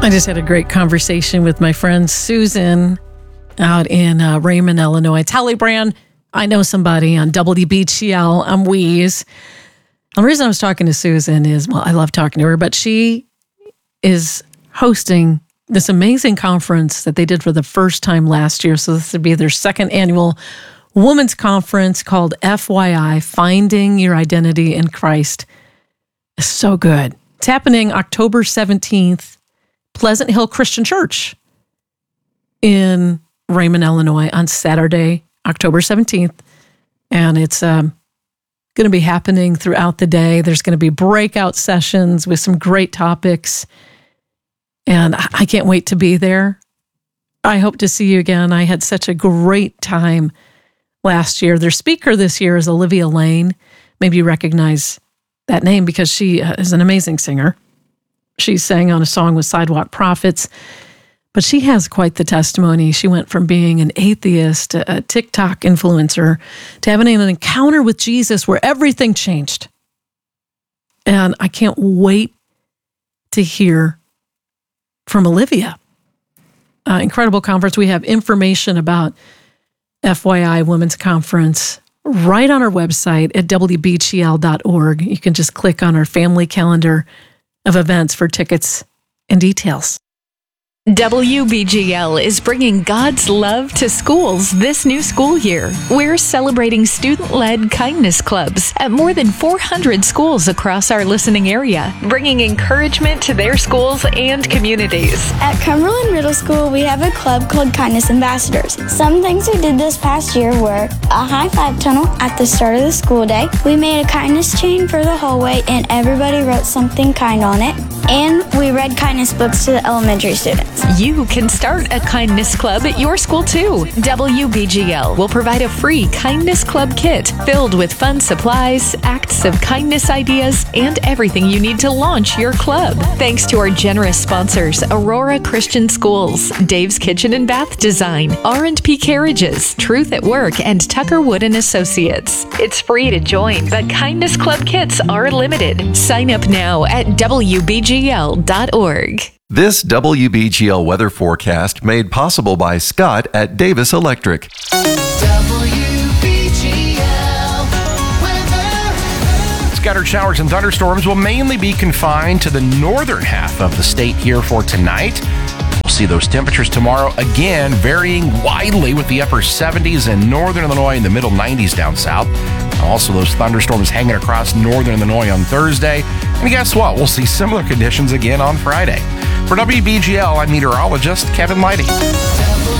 I just had a great conversation with my friend Susan out in Raymond, Illinois. Tally Brand, I know somebody on WBGL. I'm Wheeze. The reason I was talking to Susan is, well, I love talking to her, but she is hosting this amazing conference that they did for the first time last year. So this would be their second annual women's conference called FYI, Finding Your Identity in Christ. It's so good. It's happening October 17th, Pleasant Hill Christian Church in Raymond, Illinois on Saturday, October 17th. And it's going to be happening throughout the day. There's going to be breakout sessions with some great topics. And I can't wait to be there. I hope to see you again. I had such a great time last year. Their speaker this year is Olivia Lane. Maybe you recognize that name because she is an amazing singer. She sang on a song with Sidewalk Prophets, but she has quite the testimony. She went from being an atheist, a TikTok influencer, to having an encounter with Jesus where everything changed. And I can't wait to hear from Olivia. Incredible conference. We have information about FYI Women's Conference right on our website at WBGL.org. You can just click on our family calendar of events for tickets and details. WBGL is bringing God's love to schools this new school year. We're celebrating student-led kindness clubs at more than 400 schools across our listening area, bringing encouragement to their schools and communities. At Cumberland Middle School, we have a club called Kindness Ambassadors. Some things we did this past year were a high-five tunnel at the start of the school day. We made a kindness chain for the hallway, and everybody wrote something kind on it. And we read kindness books to the elementary students. You can start a kindness club at your school too. WBGL will provide a free kindness club kit filled with fun supplies, acts of kindness ideas, and everything you need to launch your club. Thanks to our generous sponsors, Aurora Christian Schools, Dave's Kitchen and Bath Design, R&P Carriages, Truth at Work, and Tucker Wood and Associates. It's free to join, but kindness club kits are limited. Sign up now at WBGL.org. This WBGL weather forecast made possible by Scott at Davis Electric. WBGL weather. Scattered showers and thunderstorms will mainly be confined to the northern half of the state here for tonight. We'll see those temperatures tomorrow again varying widely with the upper 70s in northern Illinois and the middle 90s down south. Also, those thunderstorms hanging across northern Illinois on Thursday. And guess what? We'll see similar conditions again on Friday. For WBGL, I'm meteorologist Kevin Leidy.